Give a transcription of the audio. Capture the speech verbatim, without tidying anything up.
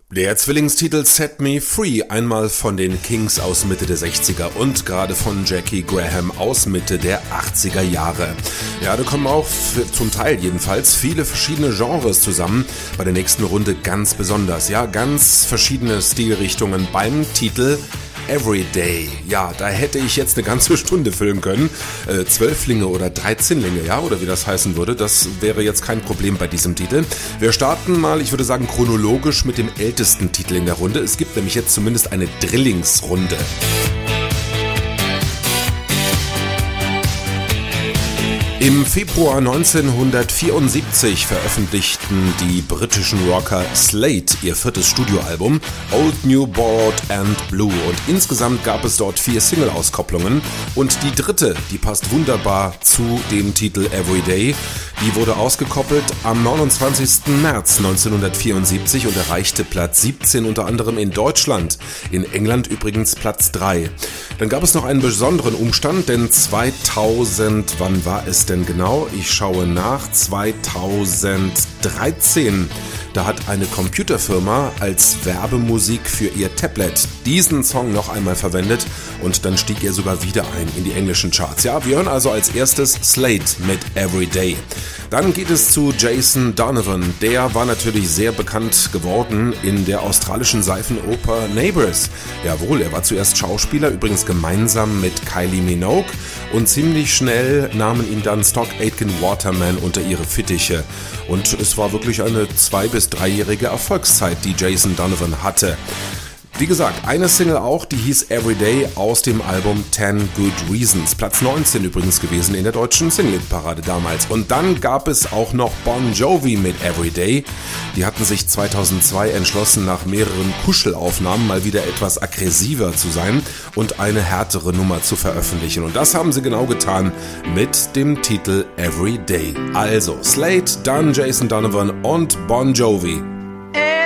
Der Zwillingstitel Set Me Free, einmal von den Kings aus Mitte der sechziger und gerade von Jackie Graham aus Mitte der achtziger Jahre. Ja, da kommen auch zum Teil jedenfalls viele verschiedene Genres zusammen, bei der nächsten Runde ganz besonders. Ja, ganz verschiedene Stilrichtungen beim Titel Everyday. Ja, da hätte ich jetzt eine ganze Stunde füllen können. Äh, Zwölflinge oder Dreizehnlinge, ja, oder wie das heißen würde, das wäre jetzt kein Problem bei diesem Titel. Wir starten mal, ich würde sagen, chronologisch mit dem ältesten Titel in der Runde. Es gibt nämlich jetzt zumindest eine Drillingsrunde. Im Februar neunzehnhundertvierundsiebzig veröffentlichten die britischen Rocker Slade ihr viertes Studioalbum Old New Bored and Blue und insgesamt gab es dort vier Single-Auskopplungen und die dritte, die passt wunderbar zu dem Titel Everyday, die wurde ausgekoppelt am neunundzwanzigsten März neunzehnhundertvierundsiebzig und erreichte Platz siebzehn unter anderem in Deutschland, in England übrigens Platz drei. Dann gab es noch einen besonderen Umstand, denn zweitausend, wann war es denn genau? Ich schaue nach, zweitausenddreizehn, da hat eine Computerfirma als Werbemusik für ihr Tablet diesen Song noch einmal verwendet und dann stieg er sogar wieder ein in die englischen Charts. Ja, wir hören also als erstes Slade mit Everyday. Dann geht es zu Jason Donovan. Der war natürlich sehr bekannt geworden in der australischen Seifenoper Neighbours. Jawohl, er war zuerst Schauspieler, übrigens gemeinsam mit Kylie Minogue und ziemlich schnell nahmen ihn dann Stock Aitken Waterman unter ihre Fittiche. Und es war wirklich eine zwei- bis dreijährige Erfolgszeit, die Jason Donovan hatte. Wie gesagt, eine Single auch, die hieß Everyday aus dem Album ten Good Reasons. Platz neunzehn übrigens gewesen in der deutschen Single-Parade damals. Und dann gab es auch noch Bon Jovi mit Everyday. Die hatten sich zweitausendzwei entschlossen, nach mehreren Kuschelaufnahmen mal wieder etwas aggressiver zu sein und eine härtere Nummer zu veröffentlichen. Und das haben sie genau getan mit dem Titel Everyday. Also Slade, dann Jason Donovan und Bon Jovi.